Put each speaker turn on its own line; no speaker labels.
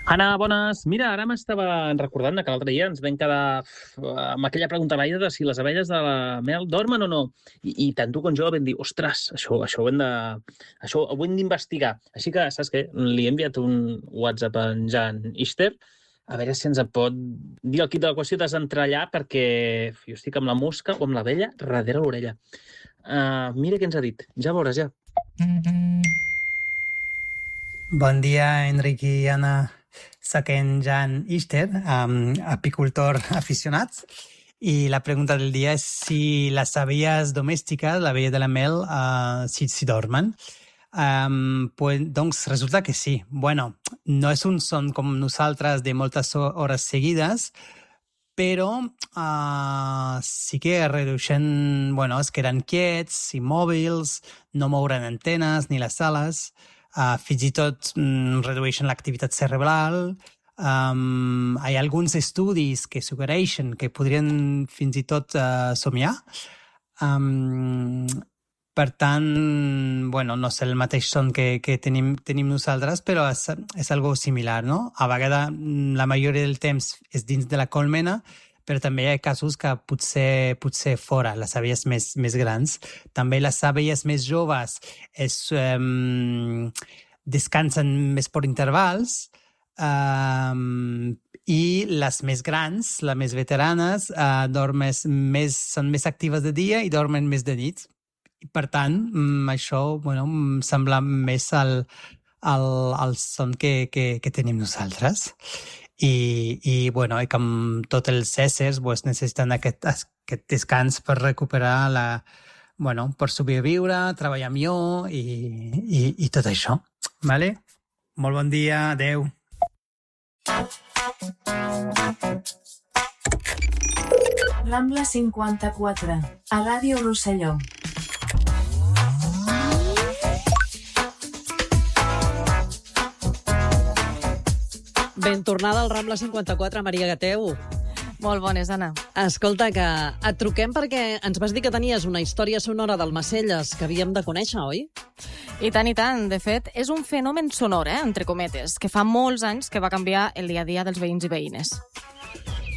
Anna, bones. Mira, ara m'estava recordant que l'altre dia ens vam quedar amb aquella pregunta vaida de si les abelles de la mel dormen o no. I tant tu com jo vam dir, ostres, això ho hem d'investigar. Així que, saps què? Li he enviat un WhatsApp a en Jan Ister a veure si ens en pot dir el quid de la qüestió, desentrellar, perquè jo estic amb la mosca o amb l'abella darrere l'orella. Mira què ens ha dit. Ja veuràs, ja.
Bon dia, Enric i Anna. Soc en Jan Ister, apicultor aficionat. I la pregunta del dia és si les abelles domèstiques, l'abella de la mel, si dormen. Doncs resulta que sí. Bueno, no és un son com nosaltres de moltes hores seguides, però sí que redueixen, es queden quiets, immòbils, no mouren antenes ni les ales, fins i tot redueixen l'activitat cerebral. Hi ha alguns estudis que suggereixen que podrien fins i tot somiar. Per tant, no és el mateix son que tenim nosaltres, però és algo similar, no? A vegades, la majoria del temps és dins de la colmena, però també hi ha casos que potser fora, les abelles més grans. També les abelles més joves descansen més per intervals, i les més grans, les més veteranes, són més actives de dia i dormen més de nit. I per tant, això em sembla més el son que tenim nosaltres. I com tots els éssers necessiten aquest descans per recuperar per sobreviure, treballar millor i tot això. Vale? Molt bon dia, adeu.
Rambla 54, a Ràdio Rosselló.
Ben tornada al Rambla 54, Maria Gateu.
Molt bones, Anna.
Escolta, que et truquem perquè ens vas dir que tenies una història sonora d'Almacelles que havíem de conèixer, oi?
I tant, i tant. De fet, és un fenomen sonor, entre cometes, que fa molts anys que va canviar el dia a dia dels veïns i veïnes.